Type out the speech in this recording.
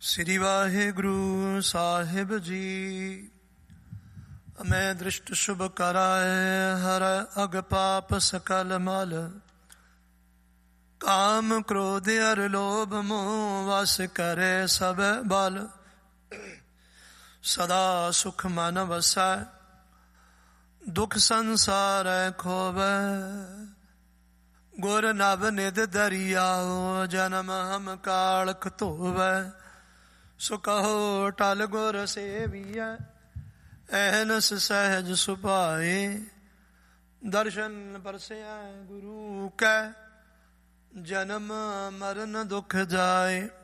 ਸ੍ਰੀ ਵਾਹਿਗੁਰੂ ਸਾਹਿਬ ਜੀ। ਮੈਂ ਦ੍ਰਿਸ਼ਟ ਸ਼ੁਭ ਕਰਾਏ ਹਰ ਅਗ ਪਾਪ ਸਕਲ ਮਲ। ਕਾਮ ਕ੍ਰੋਧ ਅਰ ਲੋਭ ਮੋਹ ਵਸ ਕਰੇ ਸਭ ਬਲ। ਸਦਾ ਸੁਖ ਮਨ ਵਸੈ ਦੁਖ ਸੰਸਾਰੈ ਖੋਵੈ। ਗੁਰ ਨਵ ਨਿਧ ਦਰਿਆਓ ਜਨਮ ਹਮ ਕਾਲਖ ਧੋਵੈ। ਸੋ ਕਹੋ ਟਲ ਗੁਰ ਸੇਵੀਐ ਐਨਸ ਸਹਿਜ ਸੁਭਾਏ। ਦਰਸ਼ਨ ਪਰਸੈ ਗੁਰੂ ਕੈ ਜਨਮ ਮਰਨ ਦੁਖ ਜਾਏ।